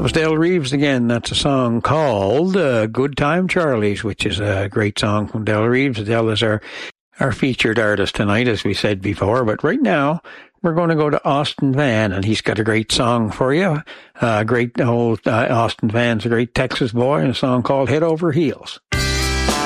That was Del Reeves again. That's a song called Good Time Charlie's, which is a great song from Del Reeves. Del is our featured artist tonight, as we said before. But right now, we're going to go to Austin Van, and he's got a great song for you. Austin Van's a great Texas boy, and a song called Head Over Heels.